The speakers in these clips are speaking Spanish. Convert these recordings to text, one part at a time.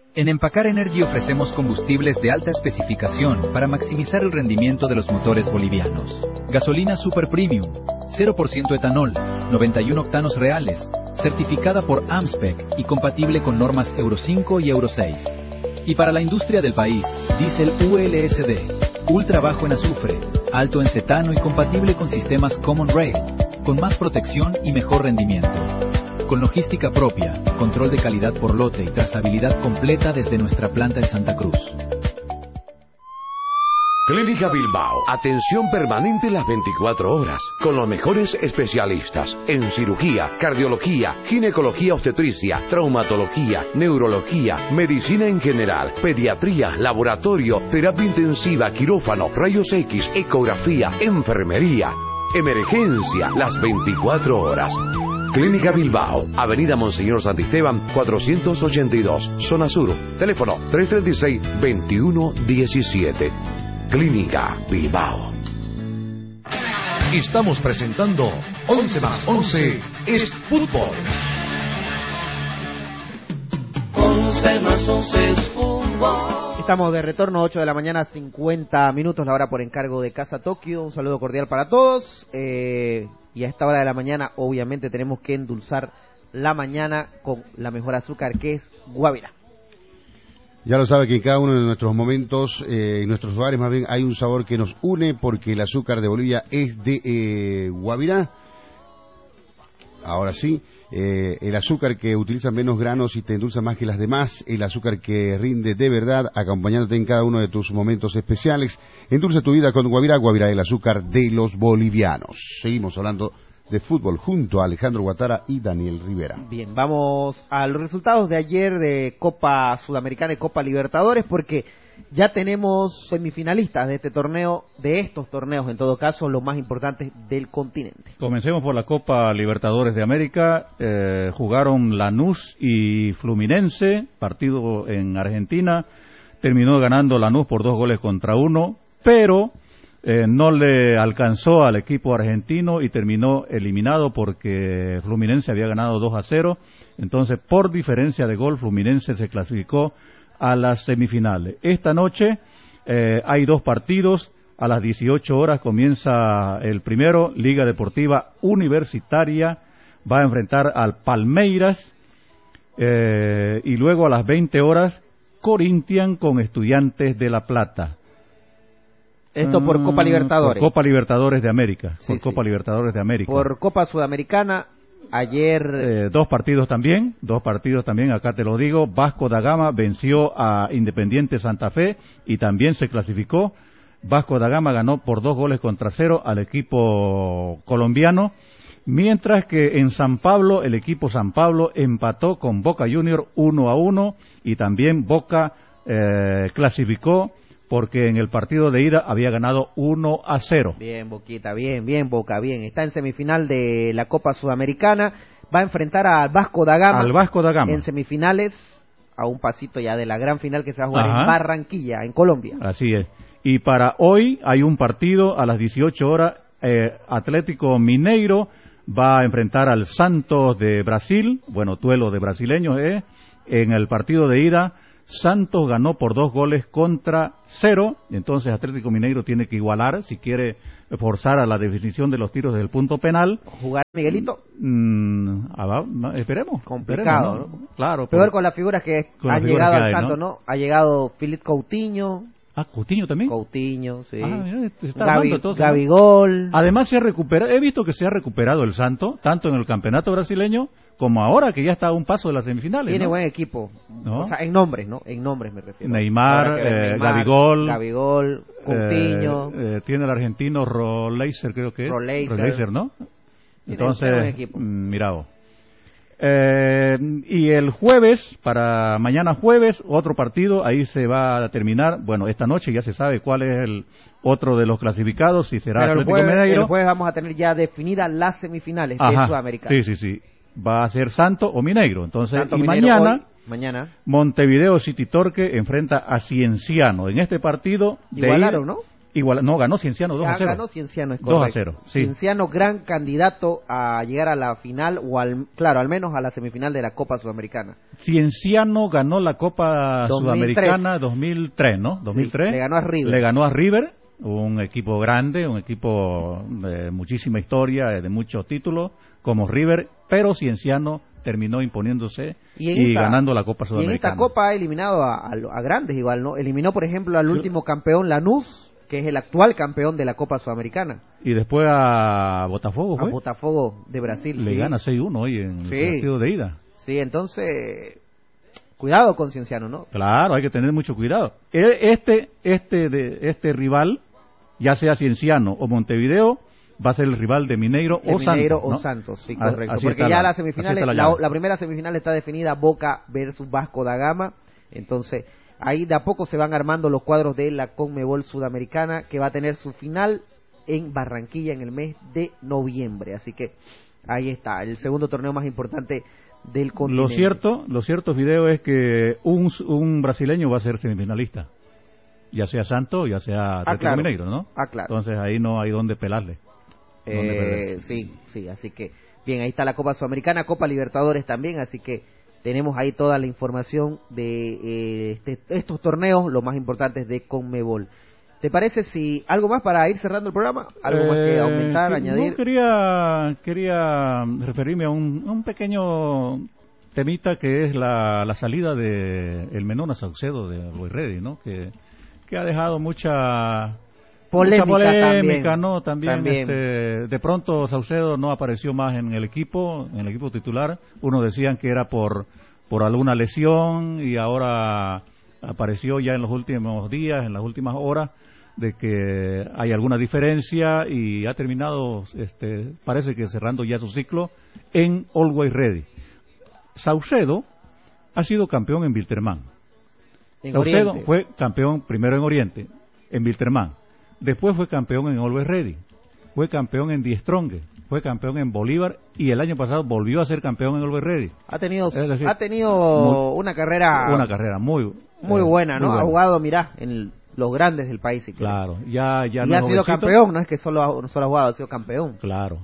En Empacar Energy ofrecemos combustibles de alta especificación para maximizar el rendimiento de los motores bolivianos. Gasolina Super Premium, 0% etanol, 91 octanos reales, certificada por AMSPEC y compatible con normas Euro 5 y Euro 6. Y para la industria del país, diésel ULSD, ultra bajo en azufre, alto en cetano y compatible con sistemas Common Rail, con más protección y mejor rendimiento. Con logística propia, control de calidad por lote y trazabilidad completa desde nuestra planta en Santa Cruz. Clínica Bilbao. Atención permanente las 24 horas, con los mejores especialistas en cirugía, cardiología, ginecología obstetricia, traumatología, neurología, medicina en general, pediatría, laboratorio, terapia intensiva, quirófano, rayos X, ecografía, enfermería, emergencia, las 24 horas. Clínica Bilbao, Avenida Monseñor Santisteban, 482, Zona Sur. Teléfono 336-2117. Clínica Bilbao. Estamos presentando 11 más 11 es fútbol. 11 más 11 es fútbol. Estamos de retorno, 8 de la mañana, 50 minutos, la hora por encargo de Casa Tokio. Un saludo cordial para todos. Y a esta hora de la mañana, obviamente, tenemos que endulzar la mañana con la mejor azúcar, que es Guavirá. Ya lo sabe que en cada uno de nuestros momentos, en nuestros hogares más bien, hay un sabor que nos une, porque el azúcar de Bolivia es de Guavirá. Ahora sí, el azúcar que utiliza menos granos y te endulza más que las demás, el azúcar que rinde de verdad, acompañándote en cada uno de tus momentos especiales. Endulza tu vida con Guavirá. Guavirá, el azúcar de los bolivianos. Seguimos hablando de fútbol junto a Alejandro Guatara y Daniel Rivera. Bien, vamos a los resultados de ayer de Copa Sudamericana y Copa Libertadores, porque ya tenemos semifinalistas de este torneo, de estos torneos en todo caso, los más importantes del continente. Comencemos por la Copa Libertadores de América. Jugaron Lanús y Fluminense, partido en Argentina. Terminó ganando Lanús por 2-1, pero no le alcanzó al equipo argentino y terminó eliminado porque Fluminense había ganado 2-0. Entonces, por diferencia de gol, Fluminense se clasificó a las semifinales. Esta noche hay dos partidos. A las 18 horas comienza el primero. Liga Deportiva Universitaria va a enfrentar al Palmeiras, y luego a las 20 horas Corinthians con Estudiantes de La Plata. Esto por Copa Libertadores. Por Copa Libertadores de América. Sí, por Copa Libertadores de América. Por Copa Sudamericana, ayer... dos partidos también, acá te lo digo. Vasco da Gama venció a Independiente Santa Fe y también se clasificó. Vasco da Gama ganó por 2-0 al equipo colombiano, mientras que en San Pablo, el equipo San Pablo empató con Boca Junior 1-1 y también Boca clasificó porque en el partido de ida había ganado 1-0. Bien, Boquita, bien, Boca, bien. Está en semifinal de la Copa Sudamericana. Va a enfrentar al Vasco da Gama. Al Vasco da Gama. En semifinales, a un pasito ya de la gran final que se va a jugar en Barranquilla, en Colombia. Así es. Y para hoy hay un partido a las 18 horas. Atlético Mineiro va a enfrentar al Santos de Brasil. Bueno, duelo de brasileños, En el partido de ida, Santos ganó por 2-0, entonces Atlético Mineiro tiene que igualar si quiere forzar a la definición de los tiros del punto penal. ¿Jugar Miguelito? Esperemos. Complicado, esperemos, ¿no? Claro. Peor con las figuras que han llegado al Santos, ¿no? Ha llegado Philip Coutinho. Coutinho también. Coutinho, sí. Gabigol. Además se ha recuperado, he visto que se ha recuperado el Santos, tanto en el campeonato brasileño como ahora que ya está a un paso de las semifinales. Tiene buen equipo, ¿no? O sea, en nombres, ¿no? En nombres me refiero. Neymar, Gabigol, Coutinho. Tiene el argentino Roleiser, creo que es. Roleiser, ¿no? Entonces, mira vos. Y el jueves, para mañana jueves, otro partido, ahí se va a terminar, bueno, esta noche ya se sabe cuál es el otro de los clasificados, si será Atlético Mineiro. El jueves vamos a tener ya definidas las semifinales de Sudamericana. Sí, va a ser Santos o Mineiro, entonces, Santo y Mineiro mañana, Montevideo City Torque enfrenta a Cienciano. En este partido, igualaron, ¿no? Igual, no, ganó Cienciano 2-0. Ganó Cienciano, es correcto. 2-0, sí. Cienciano, gran candidato a llegar a la final, o al menos a la semifinal de la Copa Sudamericana. Cienciano ganó la Copa 2003. Sudamericana 2003, ¿no? 2003. Sí, le ganó a River. Le ganó a River, un equipo grande, un equipo de muchísima historia, de muchos títulos, como River, pero Cienciano terminó imponiéndose y ganando la Copa Sudamericana. Y en esta Copa ha eliminado a grandes igual, ¿no? Eliminó, por ejemplo, al último campeón Lanús, que es el actual campeón de la Copa Sudamericana. Y después a Botafogo, ¿fue? A Botafogo de Brasil. Le gana 6-1 hoy en el partido de ida. Sí, entonces, cuidado con Cienciano, ¿no? Claro, hay que tener mucho cuidado. Este rival, ya sea Cienciano o Montevideo, va a ser el rival de Mineiro o Santos. Santos, sí, correcto. Así porque ya las semifinales, la primera semifinal está definida, Boca versus Vasco da Gama. Entonces, ahí de a poco se van armando los cuadros de la Conmebol Sudamericana, que va a tener su final en Barranquilla en el mes de noviembre. Así que ahí está, el segundo torneo más importante del continente. Lo cierto, Fideo, es que un brasileño va a ser semifinalista. Ya sea Santos, ya sea Atlético Mineiro, ¿no? Claro. Entonces ahí no hay donde pelarle. Sí, así que bien, ahí está la Copa Sudamericana, Copa Libertadores también, así que tenemos ahí toda la información de estos torneos, los más importantes de Conmebol. ¿Te parece si algo más para ir cerrando el programa? ¿Algo más que aumentar, añadir? No, quería referirme a un pequeño temita que es la salida de el Menona Saucedo de Always Ready, ¿no? Que ha dejado mucha polémica, ¿no? También. De pronto Saucedo no apareció más en el equipo titular. Unos decían que era por alguna lesión y ahora apareció ya en los últimos días, en las últimas horas, de que hay alguna diferencia y ha terminado, parece que cerrando ya su ciclo en Always Ready. Saucedo ha sido campeón en Wilstermann. Saucedo fue campeón primero en Oriente, en Wilstermann. Después fue campeón en Always Ready, fue campeón en Die Strong, fue campeón en Bolívar y el año pasado volvió a ser campeón en Always Ready. Ha tenido una carrera muy buena, ¿no? Muy buena. Ha jugado, mirá, en los grandes del país. Claro, ya y ha sido campeón, no es que solo ha jugado, ha sido campeón. Claro.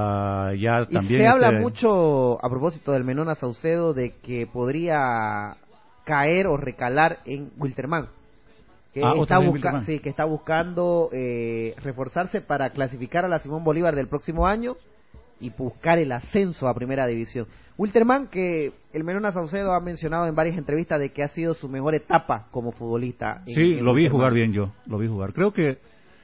Ya también se habla mucho, a propósito del Menona Saucedo, de que podría caer o recalar en Wilstermann. Que está buscando reforzarse para clasificar a la Simón Bolívar del próximo año y buscar el ascenso a Primera División. Wilstermann, que el Menona Saucedo ha mencionado en varias entrevistas de que ha sido su mejor etapa como futbolista. Lo vi jugar bien yo, Creo que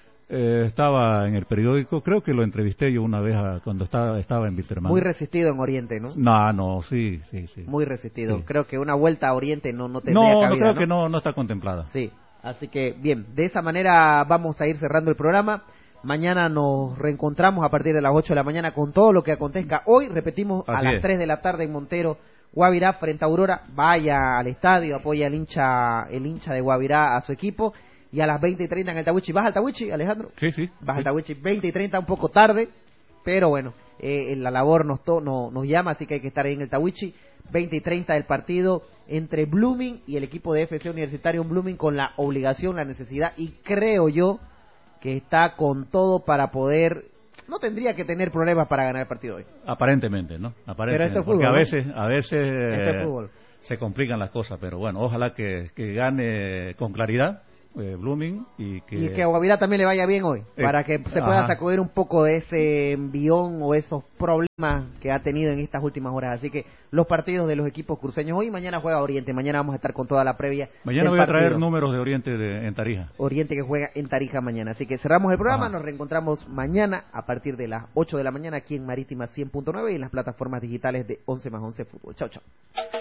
estaba en el periódico, creo que lo entrevisté yo una vez cuando estaba en Wilstermann. Muy resistido en Oriente, ¿no? No, sí. Muy resistido. Sí. Creo que una vuelta a Oriente no tendría cabida. No, creo que no está contemplada. Sí. Así que, bien, de esa manera vamos a ir cerrando el programa. Mañana nos reencontramos a partir de las 8 de la mañana con todo lo que acontezca hoy. Repetimos, a las 3 de la tarde en Montero, Guavirá frente a Aurora. Vaya al estadio, apoya el hincha de Guavirá a su equipo. Y a las 20:30 en el Tawichi. ¿Vas al Tawichi, Alejandro? Sí. Vas al Tawichi 20:30, un poco tarde, pero bueno, la labor nos llama, así que hay que estar ahí en el Tawichi. 20:30 el partido entre Blooming y el equipo de FC Universitario Blooming, con la obligación, la necesidad, y creo yo que está con todo para poder, no tendría que tener problemas para ganar el partido hoy. Aparentemente, ¿no? Pero esto es fútbol, porque ¿no? a veces es fútbol. Se complican las cosas, pero bueno, ojalá que gane con claridad Blooming y que a Guavirá también le vaya bien hoy, para que se pueda sacudir un poco de ese envión o esos problemas que ha tenido en estas últimas horas. Así que los partidos de los equipos cruceños hoy, mañana juega Oriente, mañana vamos a estar con toda la previa. Mañana voy a traer números de Oriente en Tarija. Oriente que juega en Tarija mañana. Así que cerramos el programa, nos reencontramos mañana a partir de las 8 de la mañana aquí en Marítima 100.9 y en las plataformas digitales de 11+11 Fútbol. Chao.